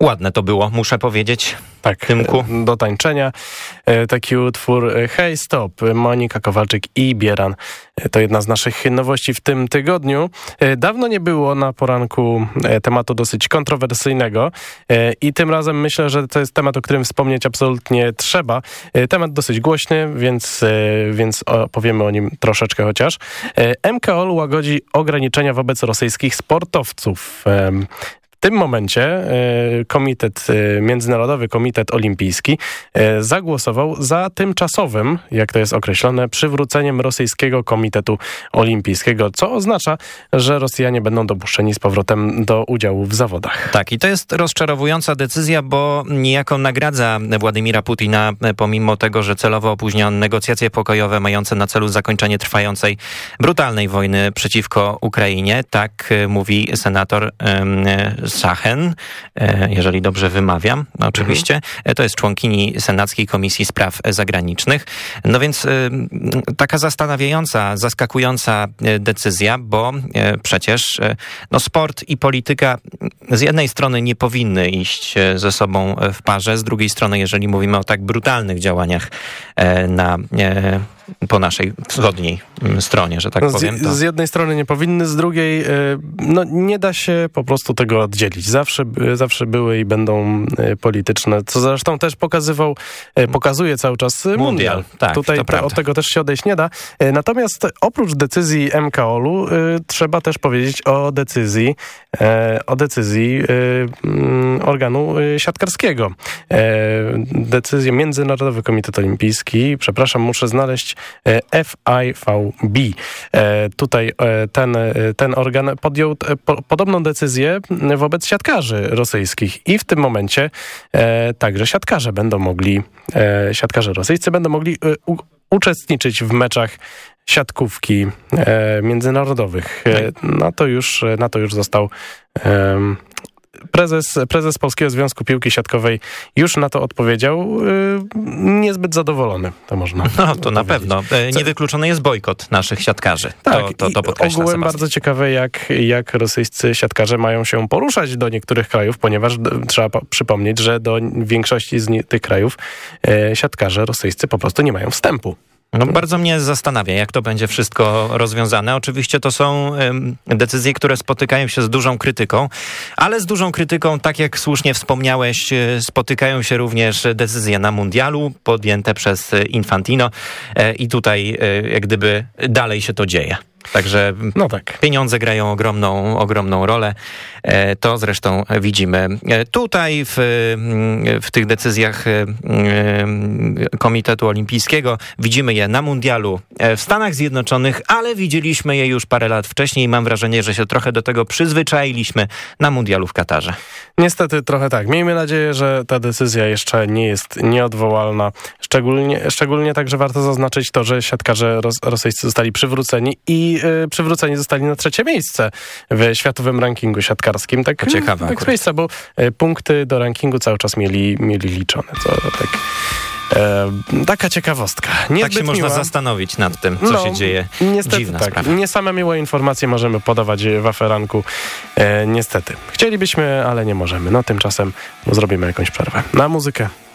Ładne to było, muszę powiedzieć. Tak, Tymku. Do tańczenia. Taki utwór Hey Stop, Monika Kowalczyk i Bieran. To jedna z naszych nowości w tym tygodniu. Dawno nie było na poranku tematu dosyć kontrowersyjnego i tym razem myślę, że to jest temat, o którym wspomnieć absolutnie trzeba. Temat dosyć głośny, więc opowiemy o nim troszeczkę chociaż. MKOL łagodzi ograniczenia wobec rosyjskich sportowców. W tym momencie Międzynarodowy Komitet Olimpijski zagłosował za tymczasowym, jak to jest określone, przywróceniem rosyjskiego Komitetu Olimpijskiego, co oznacza, że Rosjanie będą dopuszczeni z powrotem do udziału w zawodach. Tak, i to jest rozczarowująca decyzja, bo niejako nagradza Władimira Putina, pomimo tego, że celowo opóźnia negocjacje pokojowe mające na celu zakończenie trwającej brutalnej wojny przeciwko Ukrainie. Tak mówi senator Sachen, jeżeli dobrze wymawiam, oczywiście. To jest członkini Senackiej Komisji Spraw Zagranicznych. No więc taka zastanawiająca, zaskakująca decyzja, bo przecież sport i polityka z jednej strony nie powinny iść ze sobą w parze, z drugiej strony, jeżeli mówimy o tak brutalnych działaniach po naszej wschodniej stronie, że tak powiem. Z jednej strony nie powinny, z drugiej nie da się po prostu tego oddzielić. Zawsze były i będą polityczne, co zresztą też pokazuje cały czas mundial. Tak, tutaj od tego też się odejść nie da. Natomiast oprócz decyzji MKOL-u trzeba też powiedzieć o decyzji organu siatkarskiego. Decyzję Międzynarodowy Komitet Olimpijski, muszę znaleźć FIVB. Tutaj ten organ podjął podobną decyzję wobec siatkarzy rosyjskich i w tym momencie także siatkarze rosyjscy będą mogli uczestniczyć w meczach siatkówki międzynarodowych. Na to już został prezes Polskiego Związku Piłki Siatkowej już na to odpowiedział. Niezbyt zadowolony, to można to na pewno. Niewykluczony jest bojkot naszych siatkarzy. Tak, to podkreśla ogółem Sebastian. bardzo ciekawe, jak rosyjscy siatkarze mają się poruszać do niektórych krajów, ponieważ trzeba przypomnieć, że do większości z tych krajów siatkarze rosyjscy po prostu nie mają wstępu. Bardzo mnie zastanawia, jak to będzie wszystko rozwiązane. Oczywiście to są decyzje, które spotykają się z dużą krytyką, ale z dużą krytyką, tak jak słusznie wspomniałeś, spotykają się również decyzje na mundialu podjęte przez Infantino i tutaj jak gdyby dalej się to dzieje. Także pieniądze grają ogromną rolę. To zresztą widzimy tutaj w tych decyzjach Komitetu Olimpijskiego. Widzimy je na mundialu w Stanach Zjednoczonych, ale widzieliśmy je już parę lat wcześniej. Mam wrażenie, że się trochę do tego przyzwyczailiśmy na mundialu w Katarze. Niestety trochę tak. Miejmy nadzieję, że ta decyzja jeszcze nie jest nieodwołalna. Szczególnie także warto zaznaczyć to, że siatkarze rosyjscy zostali przywróceni i przywróceni zostali na 3. miejsce w światowym rankingu siatkarskim. Tak ciekawe tak z miejsca, bo punkty do rankingu cały czas mieli liczone. Taka ciekawostka. Tak się można zastanowić nad tym, co się dzieje. Niestety Dziwna tak. sprawa. Nie same miłe informacje możemy podawać w aferanku. Niestety. Chcielibyśmy, ale nie możemy. Tymczasem zrobimy jakąś przerwę na muzykę.